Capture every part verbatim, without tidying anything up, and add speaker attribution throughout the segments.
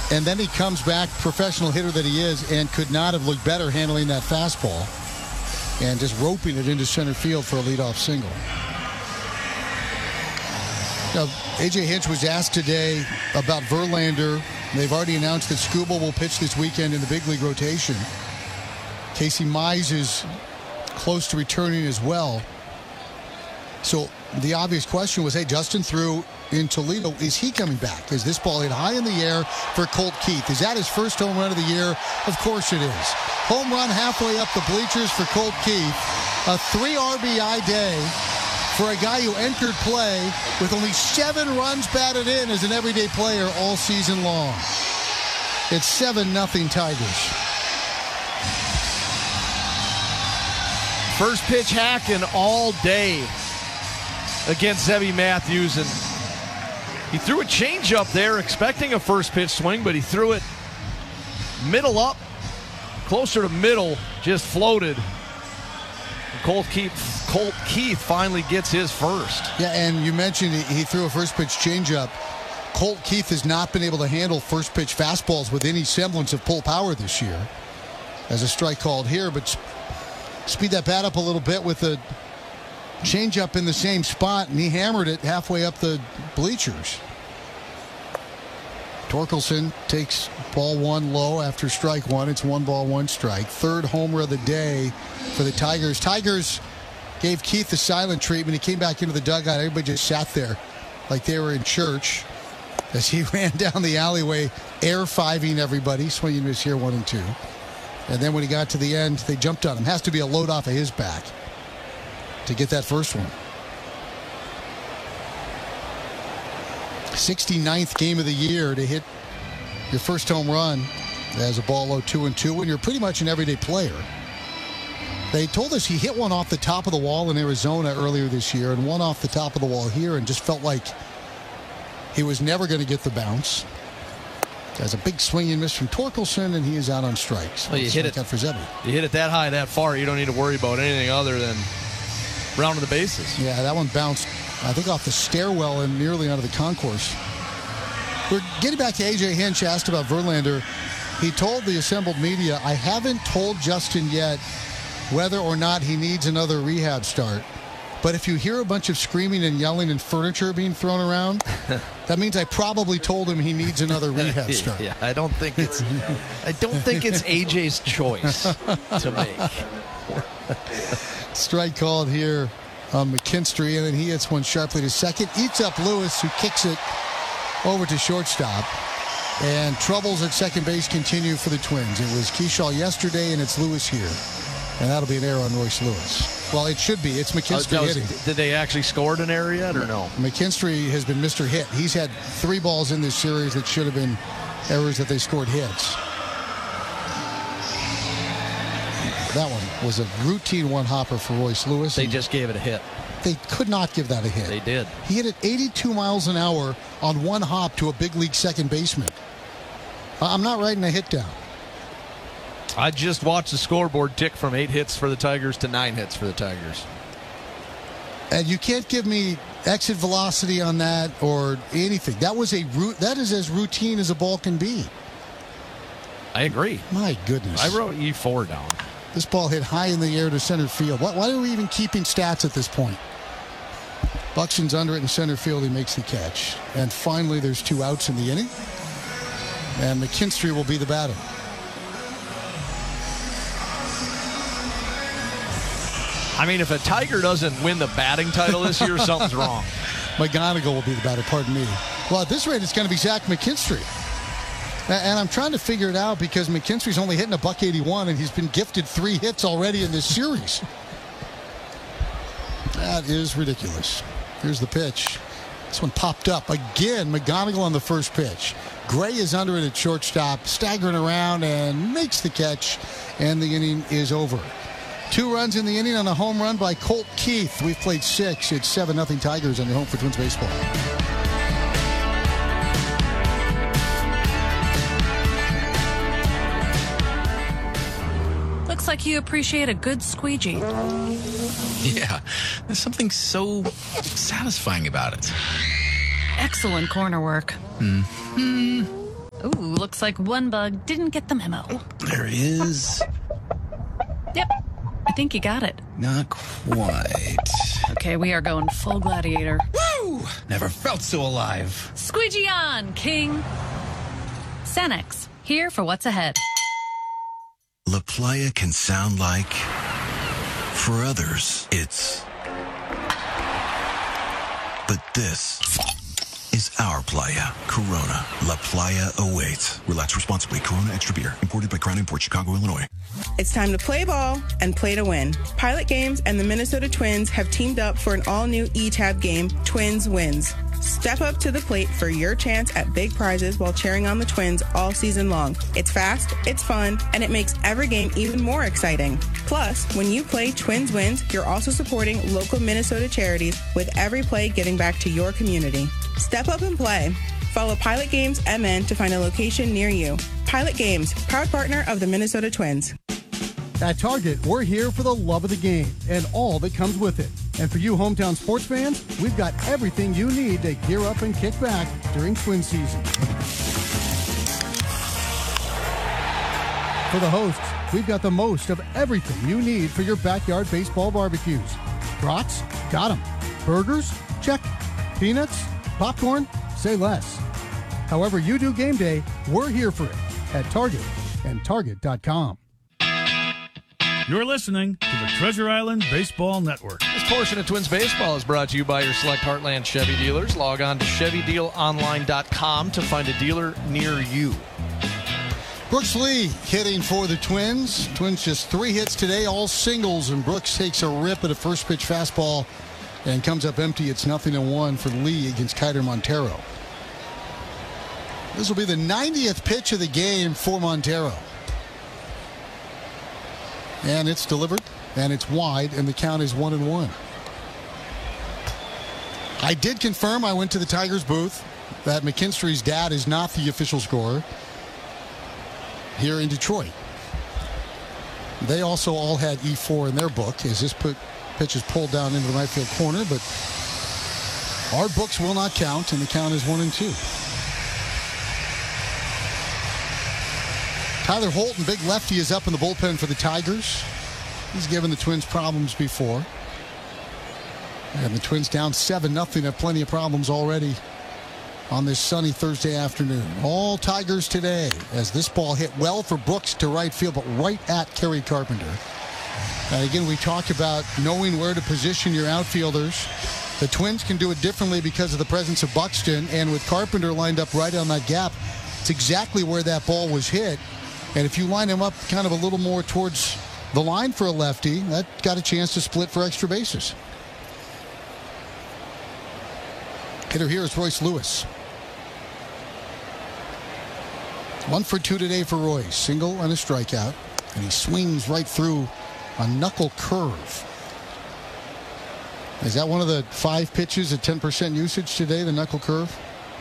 Speaker 1: And then he comes back, professional hitter that he is, and could not have looked better handling that fastball and just roping it into center field for a leadoff single. Now, A J Hinch was asked today about Verlander. They've already announced that Scuba will pitch this weekend in the big league rotation. Casey Mize is close to returning as well. So the obvious question was, hey, Justin threw in Toledo. Is he coming back? Is this ball hit high in the air for Colt Keith? Is that his first home run of the year? Of course it is. Home run halfway up the bleachers for Colt Keith. A three R B I day for a guy who entered play with only seven runs batted in as an everyday player all season long. It's seven nothing Tigers.
Speaker 2: First pitch hacking all day against Zebby Matthews, and he threw a changeup there expecting a first pitch swing, but he threw it middle up, closer to middle, just floated. Colt Keith, Colt Keith finally gets his first.
Speaker 1: Yeah, and you mentioned he, he threw a first pitch changeup. Colt Keith has not been able to handle first pitch fastballs with any semblance of pull power this year. As a strike called here, but speed that bat up a little bit with a changeup in the same spot, and he hammered it halfway up the bleachers. Torkelson takes ball one low after strike one. It's one ball, one strike. Third homer of the day for the Tigers. Tigers gave Keith the silent treatment. He came back into the dugout. Everybody just sat there like they were in church as he ran down the alleyway, air-fiving everybody, swinging miss here, one and two. And then when he got to the end, they jumped on him. Has to be a load off of his back to get that first one. sixty-ninth game of the year to hit your first home run as a ball low two and two when you're pretty much an everyday player. They told us he hit one off the top of the wall in Arizona earlier this year and one off the top of the wall here, and just felt like he was never going to get the bounce. There's a big swing and miss from Torkelson, and he is out on strikes.
Speaker 2: Well, you hit it
Speaker 1: for Zebby.
Speaker 2: You hit it that high, that far, you don't need to worry about anything other than rounding the bases.
Speaker 1: Yeah, that one bounced, I think, off the stairwell and nearly onto the concourse. We're getting back to A J Hinch, asked about Verlander. He told the assembled media, I haven't told Justin yet whether or not he needs another rehab start. But if you hear a bunch of screaming and yelling and furniture being thrown around, that means I probably told him he needs another rehab start.
Speaker 2: Yeah, I don't think it's I don't think it's A J's choice to make.
Speaker 1: Strike called here on McKinstry, and then he hits one sharply to second. Eats up Lewis, who kicks it over to shortstop. And troubles at second base continue for the Twins. It was Keyshaw yesterday, and it's Lewis here. And that'll be an error on Royce Lewis. Well, it should be. It's McKinstry
Speaker 2: oh, was,
Speaker 1: hitting.
Speaker 2: Did they actually score an error yet or no?
Speaker 1: McKinstry has been Mister Hit. He's had three balls in this series that should have been errors that they scored hits. That one was a routine one-hopper for Royce Lewis.
Speaker 2: They just gave it a hit.
Speaker 1: They could not give that a hit.
Speaker 2: They did.
Speaker 1: He hit it eighty-two miles an hour on one hop to a big league second baseman. I'm not writing a hit down.
Speaker 2: I just watched the scoreboard tick from eight hits for the Tigers to nine hits for the Tigers.
Speaker 1: And you can't give me exit velocity on that or anything. That was a root. That is as routine as a ball can be.
Speaker 2: I agree.
Speaker 1: My goodness.
Speaker 2: I wrote E four down.
Speaker 1: This ball hit high in the air to center field. Why, why are we even keeping stats at this point? Buxton's under it in center field. He makes the catch. And finally, there's two outs in the inning. And McKinstry will be the batter.
Speaker 2: I mean, if a Tiger doesn't win the batting title this year, something's wrong.
Speaker 1: McGonigal will be the batter, pardon me. Well, at this rate, it's going to be Zach McKinstry. And I'm trying to figure it out because McKinstry's only hitting a buck eighty-one, and he's been gifted three hits already in this series. That is ridiculous. Here's the pitch. This one popped up. Again, McGonigal on the first pitch. Gray is under it at shortstop, staggering around and makes the catch, and the inning is over. Two runs in the inning on a home run by Colt Keith. We've played six. It's seven nothing Tigers on your home for Twins baseball.
Speaker 3: Looks like you appreciate a good squeegee.
Speaker 4: Yeah, there's something so satisfying about it.
Speaker 3: Excellent corner work.
Speaker 4: Mm-hmm.
Speaker 3: Ooh, looks like one bug didn't get the memo.
Speaker 4: There he is.
Speaker 3: Yep, I think you got it.
Speaker 4: Not quite.
Speaker 3: Okay, we are going full gladiator.
Speaker 4: Woo! Never felt so alive.
Speaker 3: Squeegee on, King. Sanex, here for what's ahead.
Speaker 5: La Playa can sound like, for others, it's... But this is our playa. Corona. La Playa awaits. Relax responsibly. Corona Extra Beer. Imported by Crown Imports, Chicago, Illinois.
Speaker 6: It's time to play ball and play to win. Pilot Games and the Minnesota Twins have teamed up for an all-new E-Tab game, Twins Wins. Step up to the plate for your chance at big prizes while cheering on the Twins all season long. It's fast, it's fun, and it makes every game even more exciting. Plus, when you play Twins Wins, you're also supporting local Minnesota charities with every play giving back to your community. Step up and play. Follow Pilot Games M N to find a location near you. Pilot Games, proud partner of the Minnesota Twins.
Speaker 7: At Target, we're here for the love of the game and all that comes with it. And for you hometown sports fans, we've got everything you need to gear up and kick back during Twin season. For the hosts, we've got the most of everything you need for your backyard baseball barbecues. Brats? Got 'em. Burgers? Check. Peanuts? Popcorn? Say less. However you do game day, we're here for it at Target and Target dot com.
Speaker 8: You're listening to the Treasure Island Baseball Network.
Speaker 2: This portion of Twins Baseball is brought to you by your select Heartland Chevy dealers. Log on to Chevy Deal Online dot com to find a dealer near you.
Speaker 1: Brooks Lee hitting for the Twins. Twins just three hits today, all singles, and Brooks takes a rip at a first pitch fastball and comes up empty. It's nothing to one for Lee against Keider Montero. This will be the ninetieth pitch of the game for Montero. And it's delivered, and it's wide, and the count is one and one. I did confirm, I went to the Tigers booth, that McKinstry's dad is not the official scorer here in Detroit. They also all had E four in their book as this put, pitch is pulled down into the right field corner, but our books will not count, and the count is one and two. Tyler Holton, big lefty, is up in the bullpen for the Tigers. He's given the Twins problems before. And the Twins down seven nothing, have plenty of problems already on this sunny Thursday afternoon. All Tigers today as this ball hit well for Brooks to right field, but right at Kerry Carpenter. And again, we talked about knowing where to position your outfielders. The Twins can do it differently because of the presence of Buxton, and with Carpenter lined up right on that gap, it's exactly where that ball was hit. And if you line him up kind of a little more towards the line for a lefty, that got a chance to split for extra bases. Hitter here is Royce Lewis. One for two today for Royce. Single and a strikeout. And he swings right through a knuckle curve. Is that one of the five pitches at ten percent usage today, the knuckle curve?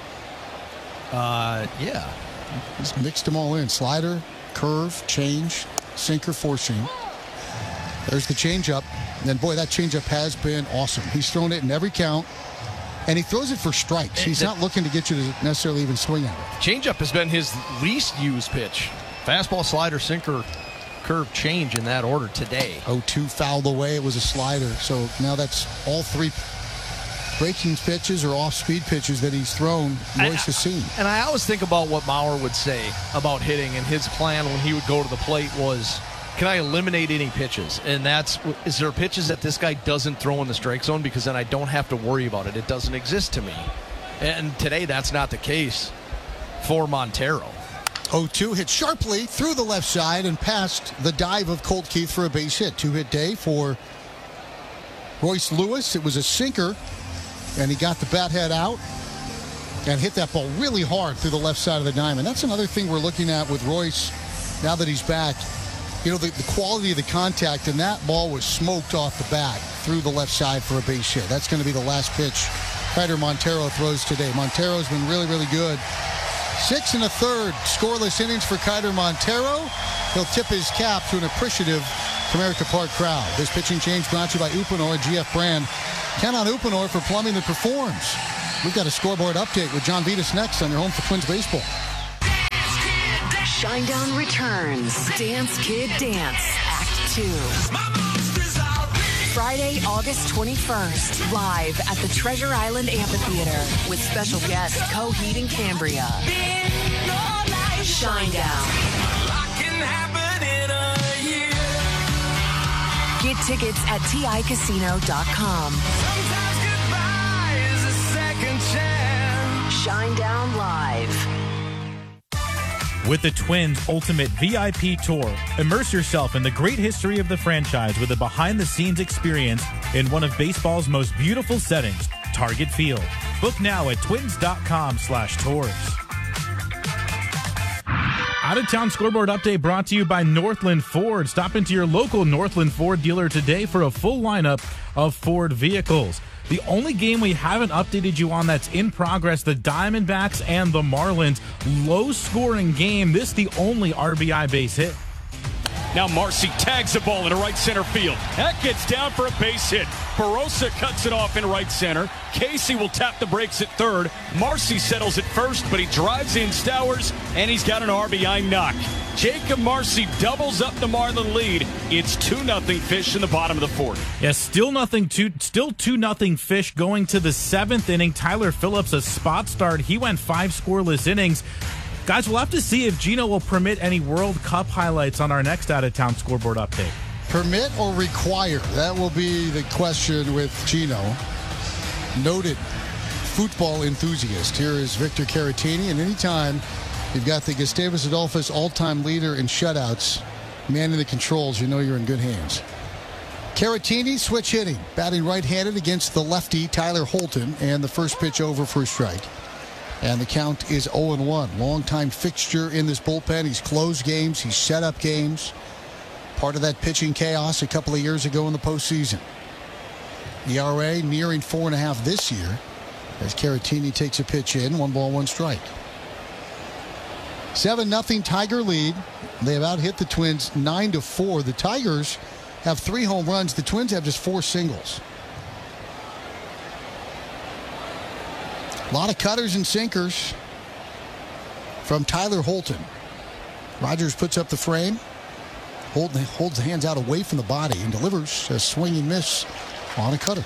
Speaker 2: Uh, yeah.
Speaker 1: He's mixed them all in. Slider, curve, change, sinker, four seam. There's the changeup. And boy, that changeup has been awesome. He's thrown it in every count, and he throws it for strikes. He's not looking to get you to necessarily even swing at it.
Speaker 2: Changeup has been his least used pitch. Fastball, slider, sinker, curve, change in that order today.
Speaker 1: oh two fouled away. It was a slider. So now that's all three breaking pitches or off-speed pitches that he's thrown, Royce has seen.
Speaker 2: And I always think about what Maurer would say about hitting, and his plan when he would go to the plate was, can I eliminate any pitches? And that's, is there pitches that this guy doesn't throw in the strike zone, because then I don't have to worry about it. It doesn't exist to me. And today that's not the case for Montero.
Speaker 1: oh two hit sharply through the left side and past the dive of Colt Keith for a base hit. Two-hit day for Royce Lewis. It was a sinker, and he got the bat head out and hit that ball really hard through the left side of the diamond. That's another thing we're looking at with Royce now that he's back. You know, the, the quality of the contact, and that ball was smoked off the bat through the left side for a base hit. That's going to be the last pitch Keider Montero throws today. Montero's been really, really good. Six and a third scoreless innings for Keider Montero. He'll tip his cap to an appreciative Comerica Park crowd. This pitching change brought to you by Uponor G F brand. Count on Uponor for plumbing that performs. We've got a scoreboard update with John Vitas next on your home for Twins baseball.
Speaker 9: Shinedown returns. Dance Kid Dance, Act two. Friday, August twenty-first, live at the Treasure Island Amphitheater with special guest Coheed and Cambria. Shinedown. Get tickets at T I casino dot com. Shinedown Live.
Speaker 10: With the Twins Ultimate V I P Tour, immerse yourself in the great history of the franchise with a behind-the-scenes experience in one of baseball's most beautiful settings, Target Field. Book now at twins.com slash tours. Out-of-town scoreboard update brought to you by Northland Ford. Stop into your local Northland Ford dealer today for a full lineup of Ford vehicles. The only game we haven't updated you on that's in progress, the Diamondbacks and the Marlins. Low-scoring game. This the only R B I base hit.
Speaker 11: Now Marcy tags the ball into right center field. That gets down for a base hit. Barossa cuts it off in right center. Casey will tap the brakes at third. Marcy settles at first, but he drives in Stowers, and he's got an R B I knock. Jacob Marcy doubles up the Marlin lead. It's two nothing Fish in the bottom of the fourth.
Speaker 10: Yeah, still nothing. Two, still two nothing Fish going to the seventh inning. Tyler Phillips, a spot start. He went five scoreless innings. Guys, we'll have to see if Gino will permit any World Cup highlights on our next out-of-town scoreboard update.
Speaker 1: Permit or require? That will be the question with Gino. Noted football enthusiast. Here is Victor Caratini, and anytime you've got the Gustavus Adolphus all-time leader in shutouts manning the controls, you know you're in good hands. Caratini, switch hitting, batting right-handed against the lefty Tyler Holton, and the first pitch over for a strike. And the count is oh and one. Long-time fixture in this bullpen. He's closed games. He's set up games. Part of that pitching chaos a couple of years ago in the postseason. E R A nearing four and a half this year as Caratini takes a pitch in. One ball, one strike. seven nothing Tiger lead. They have out-hit the Twins nine to four. The Tigers have three home runs. The Twins have just four singles. A lot of cutters and sinkers from Tyler Holton. Rogers puts up the frame. Holton holds the hands out away from the body and delivers a swinging miss on a cutter.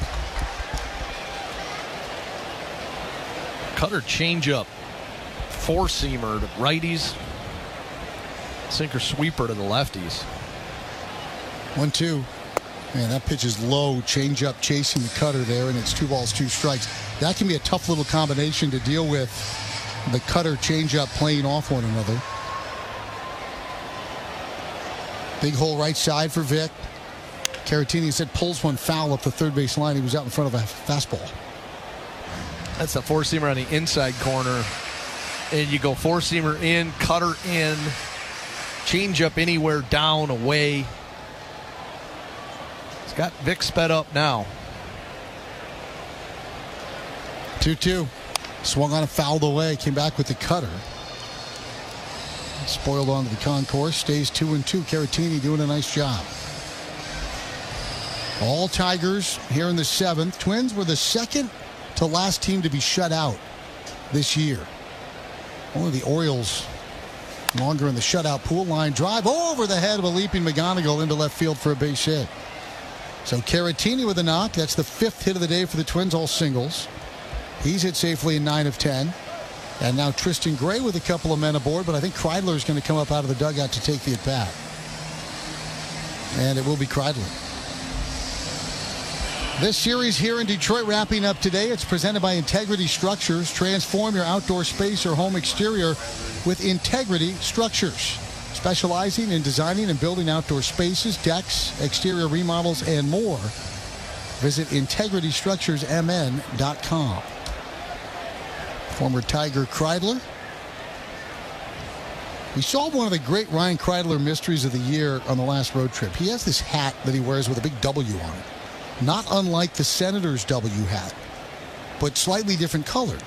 Speaker 2: Cutter changeup. Four-seamer to righties. Sinker sweeper to the lefties.
Speaker 1: One two. Man, that pitch is low. Changeup chasing the cutter there, and it's two balls, two strikes. That can be a tough little combination to deal with. The cutter changeup playing off one another. Big hole right side for Vic. Caratini said pulls one foul up the third base line. He was out in front of a fastball.
Speaker 2: That's a four-seamer on the inside corner. And you go four-seamer in, cutter in, changeup anywhere down, away. It's got Vic sped up now.
Speaker 1: two two. Swung on a fouled away. Came back with the cutter. Spoiled onto the concourse. Stays two and two. Caratini doing a nice job. All Tigers here in the seventh. Twins were the second to last team to be shut out this year. Only the Orioles longer in the shutout pool. Line drive over the head of a leaping McGonigal into left field for a base hit. So Caratini with a knock. That's the fifth hit of the day for the Twins, all singles. He's hit safely in nine of ten. And now Tristan Gray with a couple of men aboard, but I think Kreidler is going to come up out of the dugout to take the at-bat. And it will be Kreidler. This series here in Detroit wrapping up today. It's presented by Integrity Structures. Transform your outdoor space or home exterior with Integrity Structures. Specializing in designing and building outdoor spaces, decks, exterior remodels, and more. Visit Integrity Structures M N dot com. Former Tiger Kreidler. We solved one of the great Ryan Kreidler mysteries of the year on the last road trip. He has this hat that he wears with a big W on it. Not unlike the Senator's W hat, but slightly different color.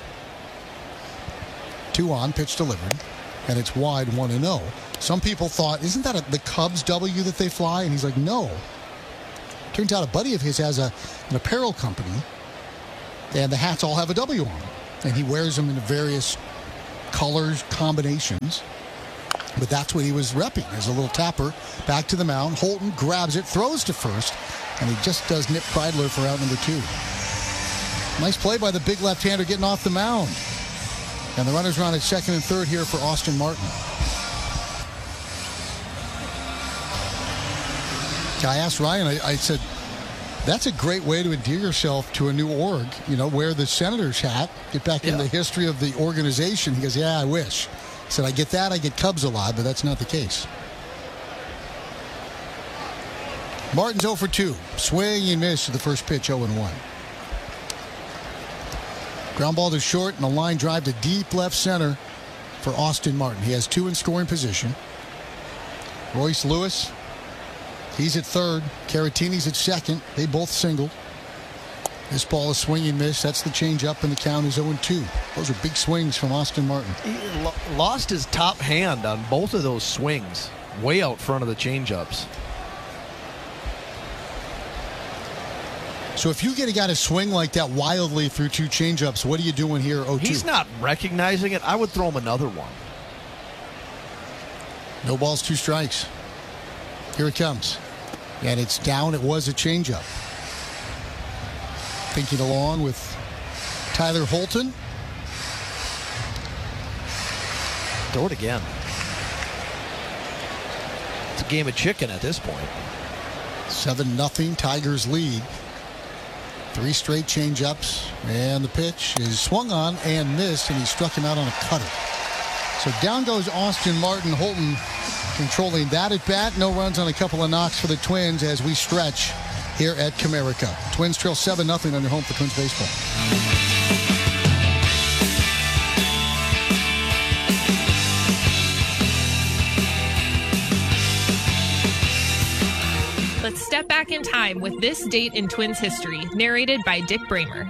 Speaker 1: Two on, pitch delivered, and it's wide one and oh. Some people thought, isn't that a, the Cubs W that they fly? And he's like, no. Turns out a buddy of his has a, an apparel company, and the hats all have a W on them. And he wears them in various colors, combinations. But that's what he was repping as a little tapper. Back to the mound. Holton grabs it, throws to first, and he just does nip Kreidler for out number two. Nice play by the big left-hander getting off the mound. And the runners are on at second and third here for Austin Martin. I asked Ryan, I, I said, that's a great way to endear yourself to a new org. You know, wear the Senators hat, get back yeah. in the history of the organization. He goes, yeah, I wish. He said, I get that, I get Cubs a lot, but that's not the case. Martin's oh for two. Swing and miss to the first pitch, oh and one. Ground ball to short and a line drive to deep left center for Austin Martin. He has two in scoring position. Royce Lewis, he's at third. Caratini's at second. They both singled. This ball is swing and miss. That's the changeup, and the count is oh and two. Those are big swings from Austin Martin.
Speaker 2: He lo- lost his top hand on both of those swings, way out front of the changeups.
Speaker 1: So if you get a guy to swing like that wildly through two changeups, what are you doing here? oh two.
Speaker 2: He's not recognizing it. I would throw him another one.
Speaker 1: No balls, two strikes. Here it comes. And it's down. It was a changeup. Thinking along with Tyler Holton.
Speaker 2: Throw it again. It's a game of chicken at this point.
Speaker 1: seven nothing Tigers lead. Three straight changeups, and the pitch is swung on and missed, and he struck him out on a cutter. So down goes Austin Martin. Holton controlling that at bat. No runs on a couple of knocks for the Twins as we stretch here at Comerica. Twins trail seven nothing on your home for Twins baseball.
Speaker 12: Let's step back in time with this date in Twins history, narrated by Dick Bramer.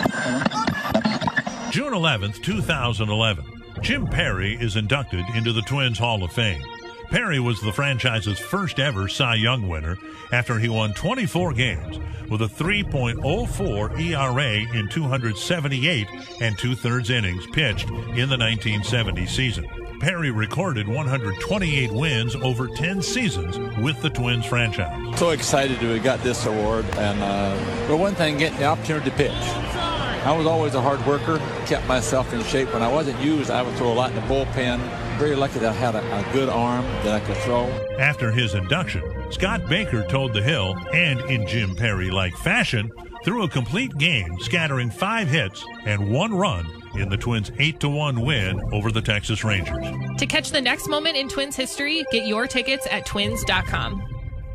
Speaker 13: June eleventh, two thousand eleven. Jim Perry is inducted into the Twins Hall of Fame. Perry was the franchise's first ever Cy Young winner after he won twenty-four games with a three point oh four E R A in two hundred seventy-eight and two-thirds innings pitched in the nineteen seventy season. Perry recorded one hundred twenty-eight wins over ten seasons with the Twins franchise.
Speaker 14: So excited to have got this award, and uh, for one thing, getting the opportunity to pitch. I was always a hard worker, kept myself in shape. When I wasn't used, I would throw a lot in the bullpen. Very lucky that I had a, a good arm that I could throw.
Speaker 13: After his induction, Scott Baker told The Hill, and in Jim Perry-like fashion, threw a complete game, scattering five hits and one run in the Twins' eight to one win over the Texas Rangers.
Speaker 12: To catch the next moment in Twins history, get your tickets at twins dot com.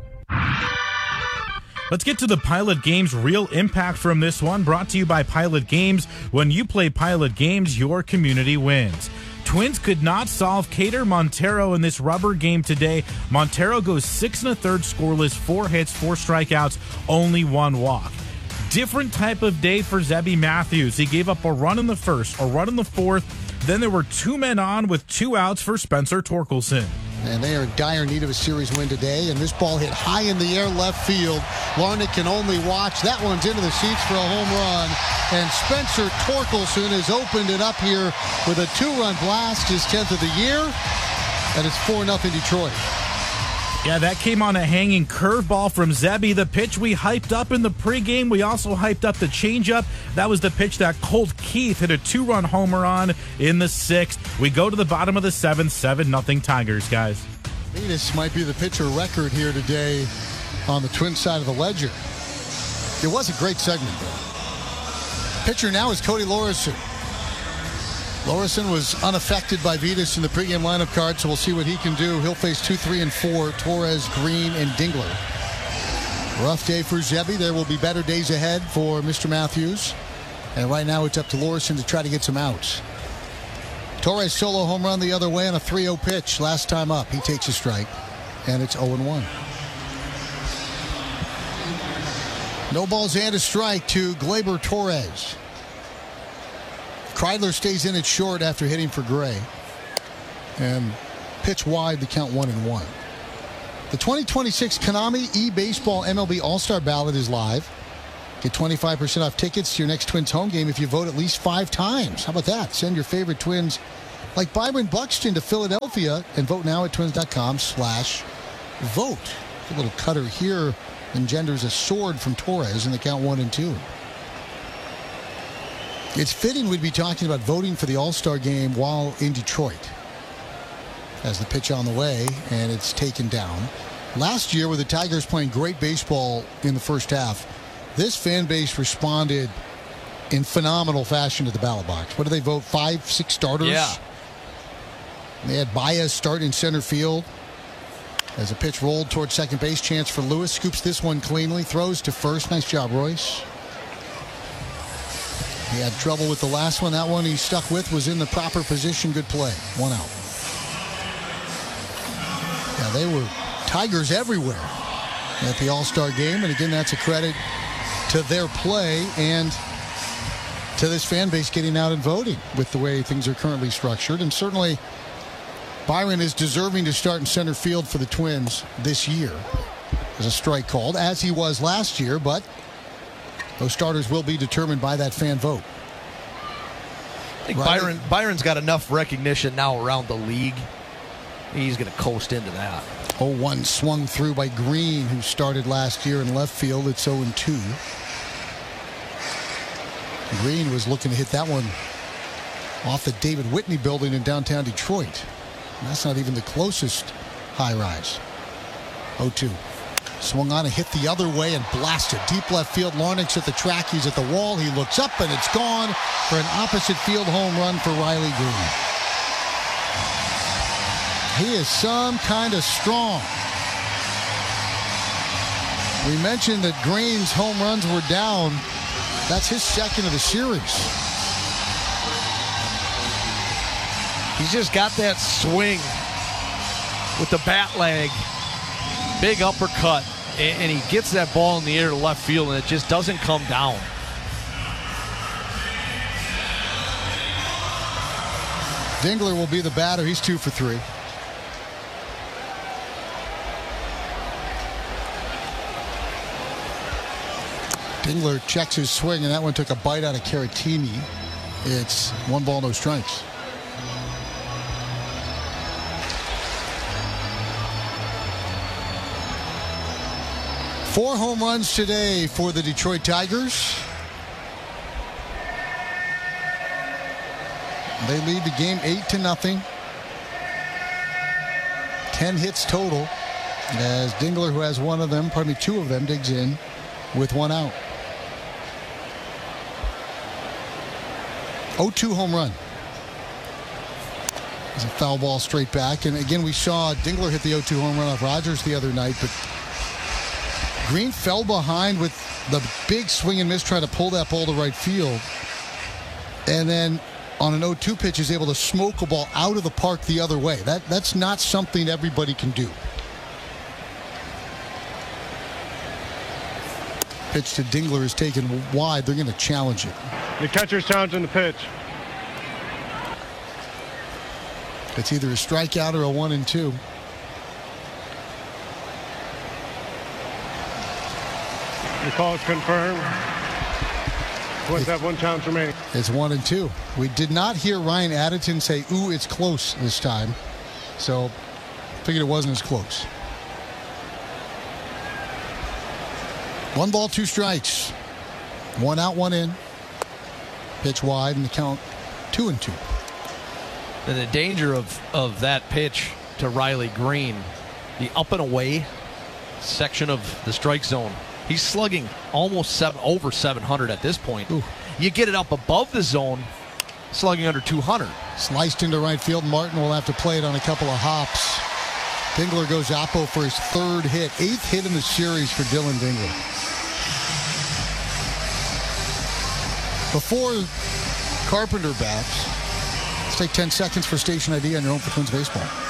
Speaker 10: Let's get to the Pilot Games real impact from this one, brought to you by Pilot Games. When you play Pilot Games, your community wins. Twins could not solve Cater Montero in this rubber game today. Montero goes six and a third scoreless, four hits, four strikeouts, only one walk. Different type of day for Zebby Matthews. He gave up a run in the first, a run in the fourth. Then there were two men on with two outs for Spencer Torkelson.
Speaker 1: And they are in dire need of a series win today. And this ball hit high in the air left field. Larnach can only watch. That one's into the seats for a home run. And Spencer Torkelson has opened it up here with a two-run blast, his tenth of the year. And it's four nothing Detroit.
Speaker 10: Yeah, that came on a hanging curveball from Zebby. The pitch we hyped up in the pregame. We also hyped up the changeup. That was the pitch that Colt Keith hit a two-run homer on in the sixth. We go to the bottom of the seventh, seven nothing Tigers, guys.
Speaker 1: This might be the pitcher record here today on the Twins side of the ledger. It was a great segment, though. Pitcher now is Cody Lorison. Lorison was unaffected by Vetus in the pregame lineup card, so we'll see what he can do. He'll face two, three, and four, Torres, Green, and Dingler. Rough day for Zebby. There will be better days ahead for Mister Matthews. And right now it's up to Lorison to try to get some outs. Torres solo home run the other way on a three oh pitch. Last time up, he takes a strike, and it's oh and one. No balls and a strike to Gleyber Torres. Kreidler stays in at short after hitting for Gray. And pitch wide, the count one and one. The twenty twenty-six Konami eBaseball M L B All-Star Ballot is live. Get twenty-five percent off tickets to your next Twins home game if you vote at least five times. How about that? Send your favorite Twins like Byron Buxton to Philadelphia, and vote now at twins.com slash vote. A little cutter here engenders a sword from Torres in the count one and two. It's fitting we'd be talking about voting for the All-Star game while in Detroit. As the pitch on the way, and it's taken down. Last year, with the Tigers playing great baseball in the first half, this fan base responded in phenomenal fashion to the ballot box. What do they vote? Five, six starters?
Speaker 2: Yeah.
Speaker 1: They had Baez start in center field. As a pitch rolled toward second base, chance for Lewis. Scoops this one cleanly, throws to first. Nice job, Royce. He had trouble with the last one. That one he stuck with was in the proper position. Good play. One out. Yeah, they were Tigers everywhere at the All-Star game. And again, that's a credit to their play and to this fan base getting out and voting with the way things are currently structured. And certainly Byron is deserving to start in center field for the Twins this year. There's a strike called, as he was last year, but those starters will be determined by that fan vote.
Speaker 2: I think
Speaker 1: Right.
Speaker 2: Byron Byron's got enough recognition now around the league. He's going to coast into that.
Speaker 1: oh one swung through by Green, who started last year in left field. It's oh and two. Green was looking to hit that one off the David Whitney building in downtown Detroit. And that's not even the closest high rise. oh two. Swung on and hit the other way and blasted. Deep left field. Larnach's at the track. He's at the wall. He looks up and it's gone for an opposite field home run for Riley Green. He is some kind of strong. We mentioned that Green's home runs were down. That's his second of the series.
Speaker 2: He's just got that swing with the bat leg. Big uppercut. And he gets that ball in the air to left field, and it just doesn't come down.
Speaker 1: Dingler will be the batter. He's two for three. Dingler checks his swing, and that one took a bite out of Caratini. It's one ball, no strikes. Four home runs today for the Detroit Tigers. They lead the game eight to nothing. Ten hits total. As Dingler, who has one of them, pardon me, two of them, digs in with one out. oh two home run. It's a foul ball straight back. And again, we saw Dingler hit the oh two home run off Rogers the other night, but Green fell behind with the big swing and miss trying to pull that ball to right field. And then on an oh two pitch is able to smoke a ball out of the park the other way. That That's not something everybody can do. Pitch to Dingler is taken wide. They're going to challenge it.
Speaker 15: The catcher's challenging the pitch.
Speaker 1: It's either a strikeout or a one and two.
Speaker 15: The call is confirmed. Twins have one challenge remaining.
Speaker 1: It's one and two. We did not hear Ryan Addington say, ooh, it's close this time. So figured it wasn't as close. One ball, two strikes. One out, one in. Pitch wide, and the count two and two.
Speaker 2: And the danger of, of that pitch to Riley Green, the up and away section of the strike zone. He's slugging almost seven, over seven hundred at this point. Ooh. You get it up above the zone, slugging under two hundred.
Speaker 1: Sliced into right field. Martin will have to play it on a couple of hops. Dingler goes oppo for his third hit. Eighth hit in the series for Dylan Dingler. Before Carpenter bats, let's take ten seconds for station I D on your home for Twins baseball.